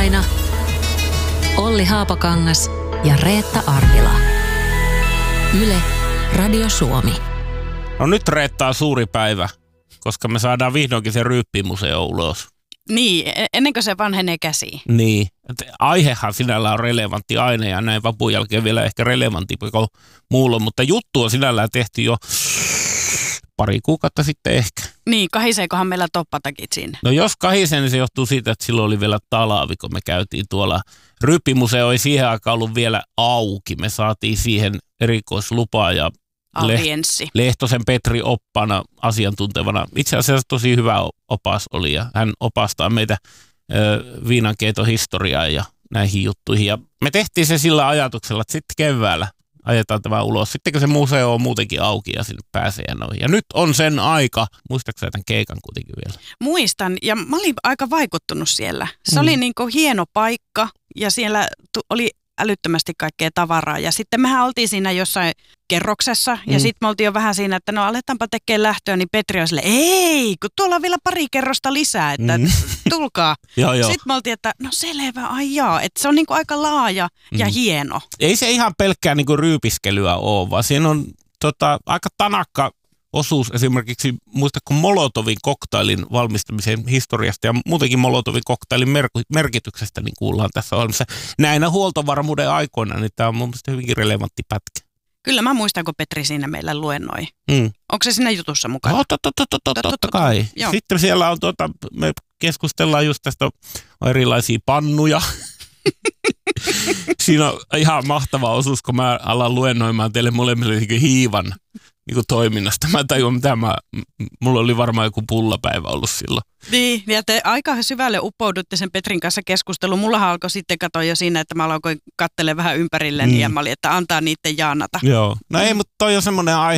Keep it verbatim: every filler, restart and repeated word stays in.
Tiistaina Olli Haapakangas ja Reetta Arvila. Yle, Radio Suomi. No nyt Reettaa suuri päivä, koska me saadaan vihdoinkin se Ryyppimuseo ulos. Niin, ennen kuin se vanhenee käsiin. Niin, aihehan sinällään on relevantti aine ja näin vapun jälkeen vielä ehkä relevantimpi kuin muulla, mutta juttu on sinällään tehty jo pari kuukautta sitten ehkä. Niin, kahiseekohan meillä toppatakit sinne? No jos kahisee, niin se johtuu siitä, että silloin oli vielä talvi, kun me käytiin tuolla. Ryyppimuseo ei siihen aikaan ollut vielä auki. Me saatiin siihen erikoislupaa ja Audienssi. Lehtosen Petri oppana asiantuntevana. Itse asiassa tosi hyvä opas oli ja hän opastaa meitä ö, viinankeiton ja näihin juttuihin. Ja me tehtiin se sillä ajatuksella, että sitten keväällä ajetaan tämä ulos. Sitten kun se museo on muutenkin auki ja sinne pääsee ja noihin. Ja nyt on sen aika. Muistatko tämän keikan kuitenkin vielä? Muistan ja mä olin aika vaikuttunut siellä. Se Mm. oli niin kuin hieno paikka ja siellä tu- oli älyttömästi kaikkea tavaraa. Ja sitten mehän oltiin siinä jossain kerroksessa ja Mm. sitten me oltiin jo vähän siinä, että no aletaanpa tekemään lähtöä, niin Petri on silleen, ei, kun tuolla on vielä pari kerrosta lisää, että Mm. tulkaa. Joo, joo. Sitten me oltiin, että no selvä, ai jaa, että se on niin kuin aika laaja ja Mm. hieno. Ei se ihan pelkkää niinku ryypiskelyä ole, vaan siinä on tota, aika tanakka osuus esimerkiksi, muistatko Molotovin koktailin valmistamisen historiasta ja muutenkin Molotovin koktailin mer- merkityksestä, niin kuullaan tässä ohjelmassa. Näinä huoltovarmuuden aikoina, niin tämä on mun mielestä hyvinkin relevantti pätkä. Kyllä mä muistan, kun Petri siinä meillä luennoi. Mm. Onko se siinä jutussa mukana? Oh, totta, totta, totta, totta kai. Joo. Sitten siellä on, tuota, me keskustellaan just tästä on erilaisia pannuja. Siinä on ihan mahtava osuus, kun mä alan luennoimaan teille molemmille hiivan niin kuin toiminnasta. Mä tajuan, mitä mä, mulla oli varmaan joku pullapäivä ollut silloin. Niin, ja te aika syvälle uppoudutte sen Petrin kanssa keskusteluun. Mullahan alkoi sitten katsoa jo siinä, että mä aloin katselemaan vähän ympärilleni Mm. ja mä olin, että antaa niiden jaanata. Joo. No ei, mutta toi on semmoinen aihe,